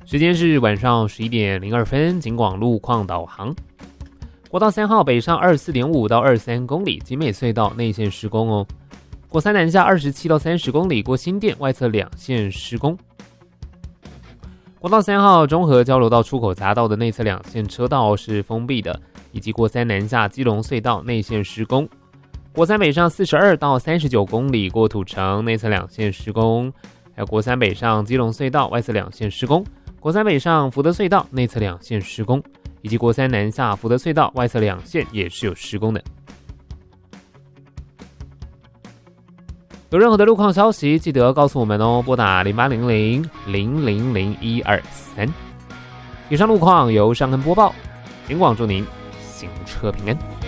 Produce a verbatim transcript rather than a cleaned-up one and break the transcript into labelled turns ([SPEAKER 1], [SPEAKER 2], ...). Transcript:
[SPEAKER 1] 时间是晚上十一点零二分，警广路况导航。国道三号北上二十四点五到二十三公里，景美隧道内线施工哦。国三南下二十七到三十公里，过新店外侧两线施工。国道三号中和交流道出口匝道的内侧两线车道是封闭的，以及国三南下基隆隧道内线施工。国三北上四十二到三十九公里，过土城内侧两线施工，还有国三北上基隆隧道外侧两线施工，国三北上福德隧道内侧两线施工，以及国三南下福德隧道外侧两线也是有施工的。有任何的路况消息，记得告诉我们哦，拨打零八零零零零零一二三。以上路况由尚恩播报，警广祝您行车平安。